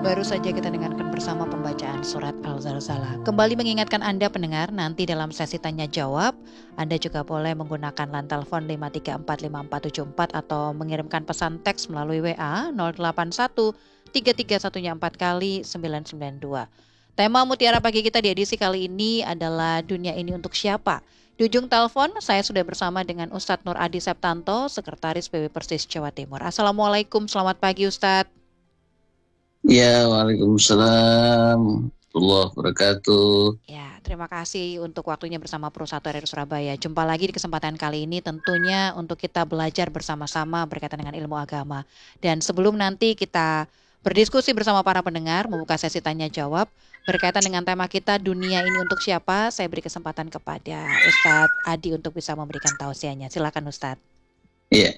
Baru saja kita dengarkan bersama pembacaan surat Al-Zalzalah. Kembali mengingatkan Anda pendengar, nanti dalam sesi tanya jawab, Anda juga boleh menggunakan line telepon 5345474 atau mengirimkan pesan teks melalui WA 081 331 4 kali 992. Tema Mutiara Pagi kita di edisi kali ini adalah dunia ini untuk siapa? Di ujung telepon saya sudah bersama dengan Ustadz Nur Adi Septanto, Sekretaris PB Persis Jawa Timur. Assalamualaikum, selamat pagi Ustadz. Ya, waalaikumsalam warahmatullahi wabarakatuh. Ya, terima kasih untuk waktunya bersama Pro 1 RRI Surabaya. Jumpa lagi di kesempatan kali ini tentunya untuk kita belajar bersama-sama berkaitan dengan ilmu agama. Dan sebelum nanti kita berdiskusi bersama para pendengar, membuka sesi tanya jawab berkaitan dengan tema kita dunia ini untuk siapa, saya beri kesempatan kepada Ustadz Adi untuk bisa memberikan tausiahnya. Silakan Ustadz. Ya.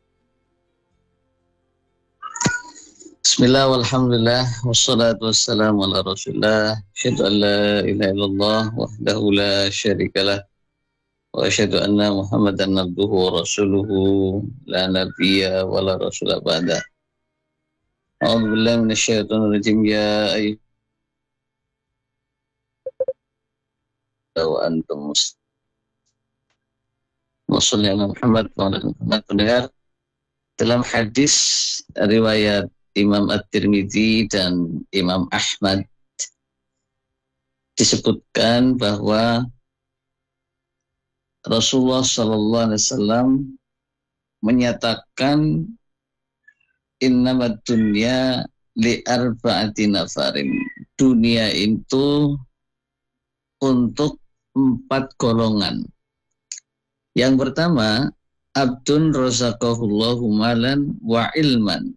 Bismillah, walhamdulillah, wassalatu wassalamu ala rasulillah, asyhadu an la ilaha illallah, wahdahu la syarikalah, wa asyhadu anna muhammadan abduhu wa rasuluhu, la nabiyya wa la rasulah ba'da. A'udzu billahi minasyaitonir rajim, ya ayyuhal wa antum muslimun ala Muhammad wa ala Muhammad. Pendengar, dalam hadis riwayat Imam At-Tirmidzi dan Imam Ahmad disebutkan bahwa Rasulullah Sallallahu Alaihi Wasallam menyatakan innamad dunya li arba'ati nafarin. Dunia itu untuk 4 golongan. Yang pertama, abdun razaqahullahu malan wa ilman.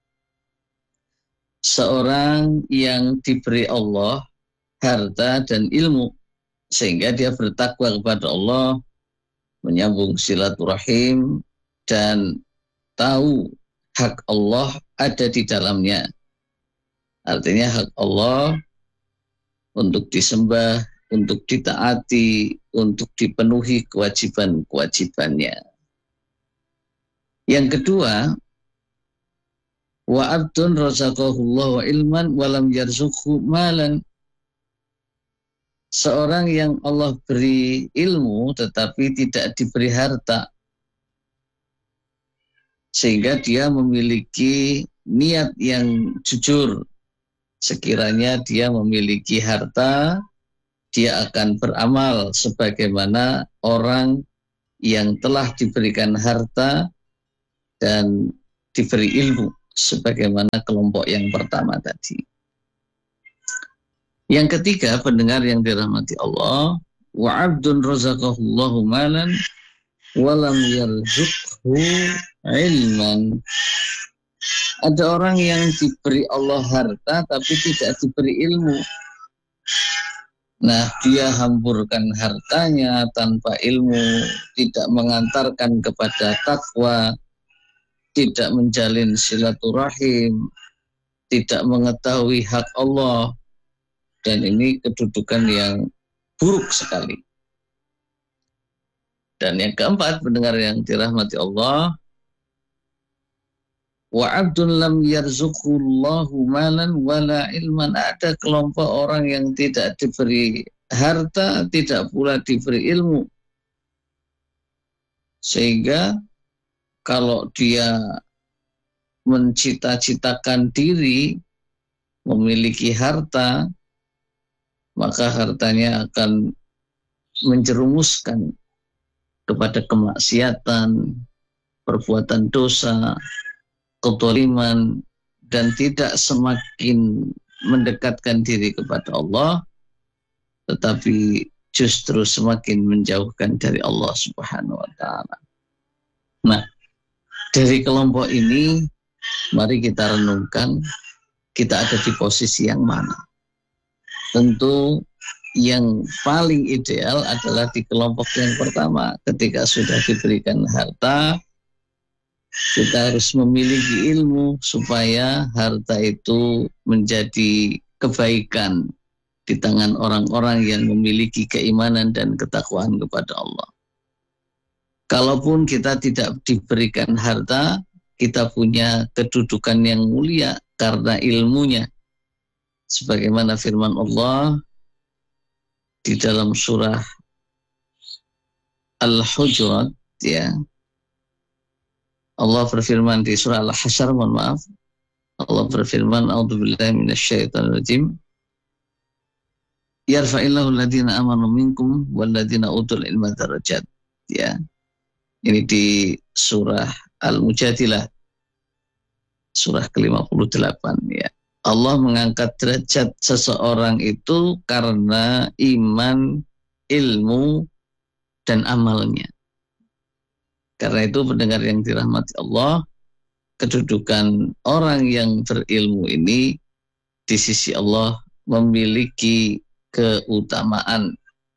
Seorang yang diberi Allah harta dan ilmu sehingga dia bertakwa kepada Allah, menyambung silaturahim dan tahu hak Allah ada di dalamnya. Artinya hak Allah untuk disembah, untuk ditaati, untuk dipenuhi kewajiban-kewajibannya. Yang kedua, wa abdun razaqahullah wa ilman walam yarzuqhu malan. Seorang yang Allah beri ilmu tetapi tidak diberi harta, sehingga dia memiliki niat yang jujur. Sekiranya dia memiliki harta, dia akan beramal sebagaimana orang yang telah diberikan harta dan diberi ilmu, sebagaimana kelompok yang pertama tadi. Yang ketiga, pendengar yang dirahmati Allah, wa abdun razaqahullahu malan walam yarzuqhu ilman. Ada orang yang diberi Allah harta tapi tidak diberi ilmu. Nah, dia hamburkan hartanya tanpa ilmu, tidak mengantarkan kepada takwa, tidak menjalin silaturahim, tidak mengetahui hak Allah, dan ini kedudukan yang buruk sekali. Dan yang keempat, pendengar yang dirahmati Allah, wa abdun lam yarzuqullahu malan wala ilman. Ada kelompok orang yang tidak diberi harta, tidak pula diberi ilmu, sehingga kalau dia mencita-citakan diri memiliki harta, maka hartanya akan menjerumuskan kepada kemaksiatan, perbuatan dosa, kezaliman, dan tidak semakin mendekatkan diri kepada Allah, tetapi justru semakin menjauhkan dari Allah Subhanahu wa Ta'ala. Nah, dari kelompok ini, mari kita renungkan, kita ada di posisi yang mana. Tentu yang paling ideal adalah di kelompok yang pertama. Ketika sudah diberikan harta, kita harus memiliki ilmu supaya harta itu menjadi kebaikan di tangan orang-orang yang memiliki keimanan dan ketakwaan kepada Allah. Kalaupun kita tidak diberikan harta, kita punya kedudukan yang mulia karena ilmunya. sebagaimana firman Allah di dalam surah Al-Hujurat, ya. Allah berfirman di surah Al-Hasyr, mohon maaf. Allah berfirman, a'udzubillahi minasyaitonirrajim. Yarfa'illahu alladziina amanu minkum walladziina utul ilma darajat. Ya. Ini di surah Al-Mujadilah, surah ke-58, ya. Allah mengangkat derajat seseorang itu karena iman, ilmu, dan amalnya. Karena itu pendengar yang dirahmati Allah, kedudukan orang yang berilmu ini di sisi Allah memiliki keutamaan.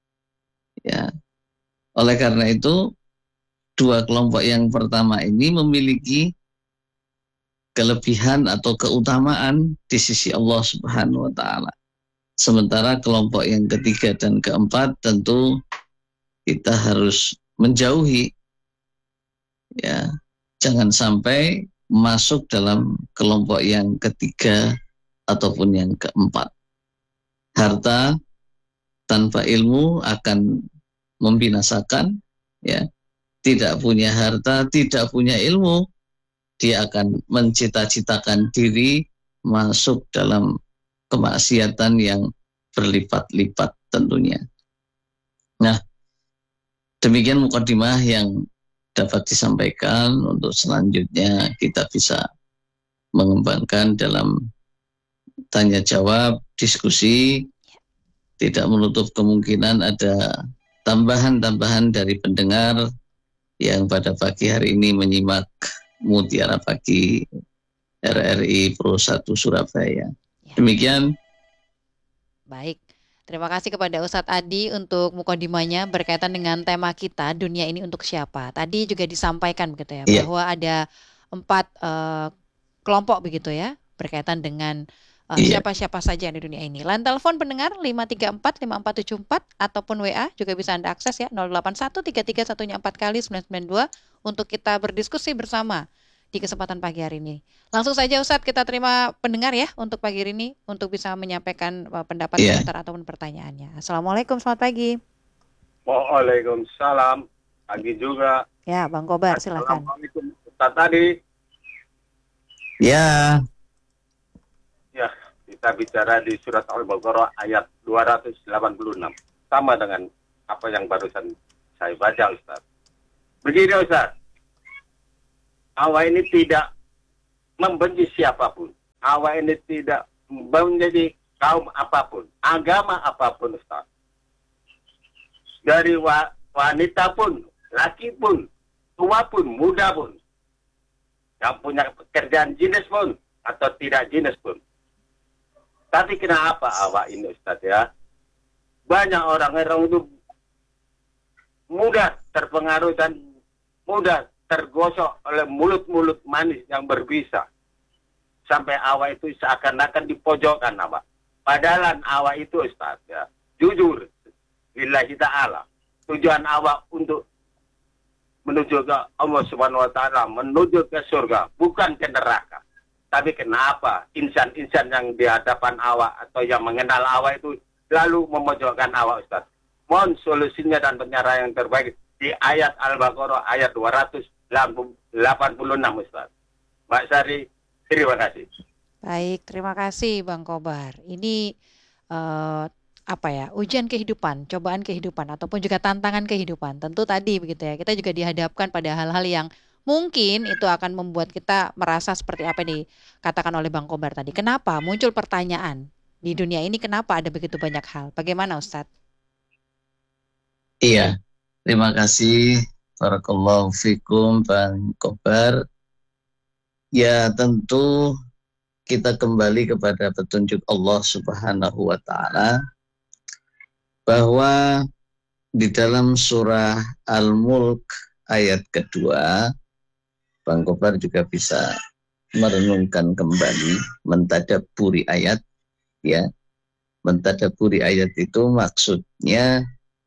Ya. Oleh karena itu, dua kelompok yang pertama ini memiliki kelebihan atau keutamaan di sisi Allah Subhanahu wa taala. Sementara kelompok yang ketiga dan keempat tentu kita harus menjauhi, ya. Jangan sampai masuk dalam kelompok yang ketiga ataupun yang keempat. Harta tanpa ilmu akan membinasakan, ya. Tidak punya harta, tidak punya ilmu, dia akan mencita-citakan diri masuk dalam kemaksiatan yang berlipat-lipat tentunya. Nah, demikian mukadimah yang dapat disampaikan. Untuk selanjutnya kita bisa mengembangkan dalam tanya jawab, diskusi. Tidak menutup kemungkinan ada tambahan-tambahan dari pendengar yang pada pagi hari ini menyimak Mutiara Pagi RRI Pro 1 Surabaya. Demikian. Baik, terima kasih kepada Ustadz Adi untuk mukadimahnya berkaitan dengan tema kita, dunia ini untuk siapa. Tadi juga disampaikan begitu ya, bahwa ada 4 kelompok begitu ya, berkaitan dengan siapa-siapa saja di dunia ini. Line telepon pendengar 534-5474 ataupun WA juga bisa Anda akses ya, 081-3314 kali 992 untuk kita berdiskusi bersama di kesempatan pagi hari ini. Langsung saja Ustadz, kita terima pendengar ya untuk pagi hari ini untuk bisa menyampaikan pendapat komentar ataupun pertanyaannya. Assalamualaikum, selamat pagi. Waalaikumsalam, pagi juga. Ya, Bang Kobar, silakan. Assalamualaikum Ustadz tadi. Ya. Ya, kita bicara di surat Al-Baqarah ayat 286. Sama dengan apa yang barusan saya baca, Ustaz. Begini, Ustaz. Allah ini tidak membenci siapapun. Allah ini tidak menjadi kaum apapun, agama apapun, Ustaz. Dari wanita pun, laki pun, tua pun, muda pun. Yang punya pekerjaan jenis pun, atau tidak jenis pun. Tapi kenapa awak ini Ustaz ya? Banyak orang-orang itu mudah terpengaruh dan mudah tergosok oleh mulut-mulut manis yang berbisa. Sampai awak itu seakan-akan dipojokkan awak. Padahal awak itu Ustaz ya, jujur, lillahi ta'ala. Tujuan awak untuk menuju ke Allah Subhanahu wa taala, menuju ke surga, bukan ke neraka. Tapi kenapa insan-insan yang di hadapan awak atau yang mengenal awak itu lalu memojokkan awak, Ustaz? Mohon solusinya dan penyarahan yang terbaik di ayat Al-Baqarah ayat 286, Ustaz. Mbak Sari, terima kasih. Baik, terima kasih Bang Kobar. Ini ujian kehidupan, cobaan kehidupan, ataupun juga tantangan kehidupan. Tentu tadi begitu ya, kita juga dihadapkan pada hal-hal yang mungkin itu akan membuat kita merasa seperti apa yang dikatakan oleh Bang Kobar tadi. Kenapa muncul pertanyaan di dunia ini, kenapa ada begitu banyak hal? Bagaimana Ustadz? Iya, terima kasih. Barakallahu fikum Bang Kobar. Ya tentu kita kembali kepada petunjuk Allah Subhanahu wa ta'ala, bahwa di dalam surah Al-Mulk ayat kedua, Bang Kobar juga bisa merenungkan kembali, mentadabburi ayat, ya. Mentadabburi ayat itu maksudnya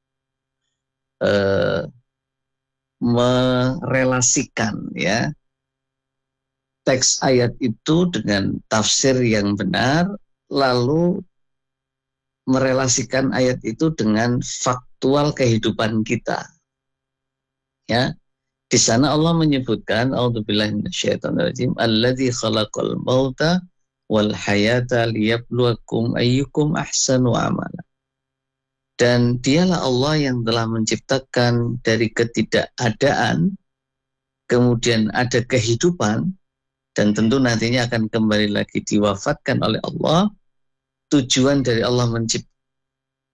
merelasikan, ya, teks ayat itu dengan tafsir yang benar, lalu merelasikan ayat itu dengan faktual kehidupan kita. Ya, di sana Allah menyebutkan, a'udzubillahi minasyaitonirrajim, alladzi khalaqal mauta wal hayata liyabluwakum ayyukum ahsanu amala. Dan dialah Allah yang telah menciptakan dari ketidakadaan, kemudian ada kehidupan, dan tentu nantinya akan kembali lagi diwafatkan oleh Allah. Tujuan dari Allah